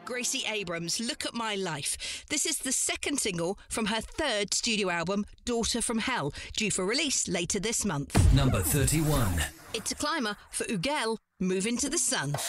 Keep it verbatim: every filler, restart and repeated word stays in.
Gracie Abrams, Look at My Life. This is the second single from her third studio album, Daughter from Hell, due for release later this month. Number thirty-one. It's a climber for Ugel, Move Into the Sun.